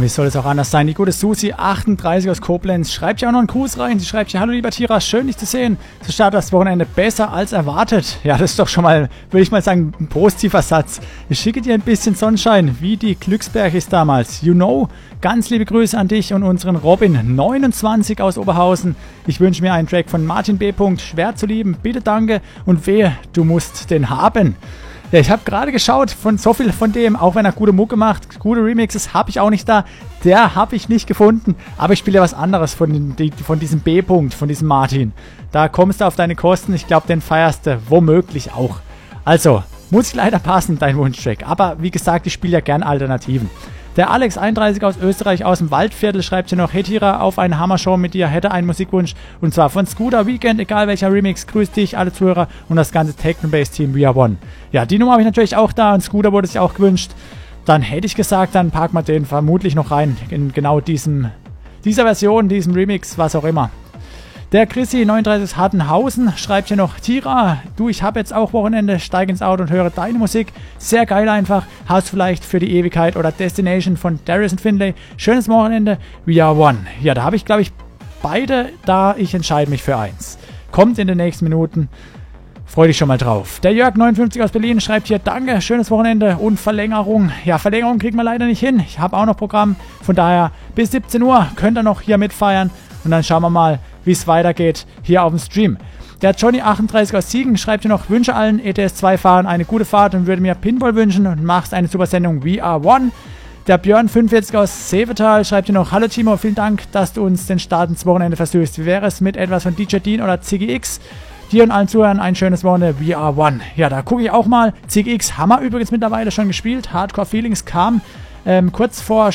wie soll es auch anders sein? Die gute Susi38 aus Koblenz schreibt ja auch noch einen Gruß rein. Sie schreibt ja: Hallo lieber Tira, schön dich zu sehen. So startet das Wochenende besser als erwartet. Ja, das ist doch schon mal, würde ich mal sagen, ein positiver Satz. Ich schicke dir ein bisschen Sonnenschein, wie die Glücksbergis damals. You know, ganz liebe Grüße an dich und unseren Robin29 aus Oberhausen. Ich wünsche mir einen Track von Martin B. Schwer zu lieben, bitte danke und wehe, du musst den haben. Ja, ich habe gerade geschaut, von so viel von dem, auch wenn er gute Mucke macht, gute Remixes, habe ich auch nicht da. Der habe ich nicht gefunden. Aber ich spiele ja was anderes von diesem B-Punkt, von diesem Martin. Da kommst du auf deine Kosten. Ich glaube, den feierst du womöglich auch. Also, muss leider passen, dein Wunschtrack. Aber wie gesagt, ich spiele ja gern Alternativen. Der Alex31 aus Österreich, aus dem Waldviertel, schreibt hier noch: Hey Tira, auf eine Hammer-Show mit dir, hätte einen Musikwunsch. Und zwar von Scooter Weekend, egal welcher Remix. Grüß dich, alle Zuhörer und das ganze Techno-Bass-Team We Are One. Ja, die Nummer habe ich natürlich auch da und Scooter wurde sich auch gewünscht. Dann hätte ich gesagt, dann packen wir den vermutlich noch rein in genau dieser Version, diesem Remix, was auch immer. Der Chrissy39 aus Hartenhausen schreibt hier noch: Tira, du, ich habe jetzt auch Wochenende, steige ins Auto und höre deine Musik. Sehr geil einfach. Hast vielleicht für die Ewigkeit oder Destination von Darius und Finlay. Schönes Wochenende, We Are One. Ja, da habe ich, glaube ich, beide da. Ich entscheide mich für eins. Kommt in den nächsten Minuten. Freu dich schon mal drauf. Der Jörg59 aus Berlin schreibt hier: Danke, schönes Wochenende und Verlängerung. Ja, Verlängerung kriegen wir leider nicht hin. Ich habe auch noch Programm. Von daher bis 17 Uhr könnt ihr noch hier mitfeiern. Und dann schauen wir mal, wie es weitergeht hier auf dem Stream. Der Johnny38 aus Siegen schreibt hier noch: Wünsche allen ETS2-Fahrern eine gute Fahrt und würde mir Pinball wünschen und machst eine super Sendung We Are One. Der Björn45 aus Seevetal schreibt hier noch: Hallo Timo, vielen Dank, dass du uns den Start ins Wochenende versüßt. Wie wäre es mit etwas von DJ Dean oder Ziggy X? Dir und allen Zuhörern ein schönes Wochenende, We Are One. Ja, da gucke ich auch mal. Ziggy X haben wir übrigens mittlerweile schon gespielt. Hardcore Feelings kam kurz vor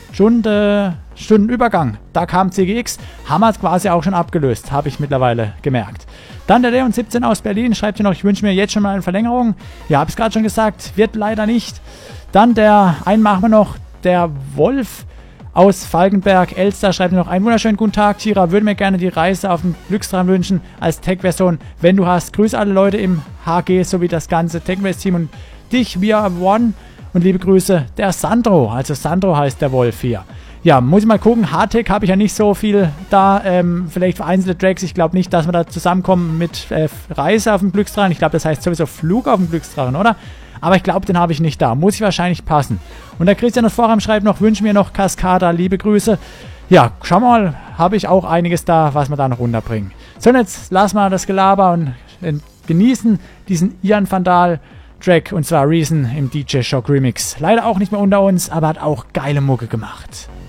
Stundenübergang. Da kam CGX, haben wir es quasi auch schon abgelöst, habe ich mittlerweile gemerkt. Dann der Leon17 aus Berlin schreibt hier noch: Ich wünsche mir jetzt schon mal eine Verlängerung. Ja, habe ich gerade schon gesagt, wird leider nicht. Dann einen machen wir noch, der Wolf aus Falkenberg, Elster, schreibt mir noch: Einen wunderschönen guten Tag, Tira, würde mir gerne die Reise auf dem Glückstraum wünschen als Tech-Version, wenn du hast. Grüße alle Leute im HG sowie das ganze Tech-Team und dich, We Are One. Und liebe Grüße, der Sandro. Also Sandro heißt der Wolf hier. Ja, muss ich mal gucken. Hardtech habe ich ja nicht so viel da. Vielleicht vereinzelte Tracks. Ich glaube nicht, dass wir da zusammenkommen mit Reise auf dem Glücksdrachen. Ich glaube, das heißt sowieso Flug auf dem Glücksdrachen, oder? Aber ich glaube, den habe ich nicht da. Muss ich wahrscheinlich passen. Und der Christian aus Vorham schreibt noch: Wünsche mir noch Cascada. Liebe Grüße. Ja, schau mal. Habe ich auch einiges da, was wir da noch runterbringen. So, und jetzt lassen wir das Gelaber und genießen diesen Ian Vandal Track, und zwar Reason im DJ Shock Remix. Leider auch nicht mehr unter uns, aber hat auch geile Mucke gemacht.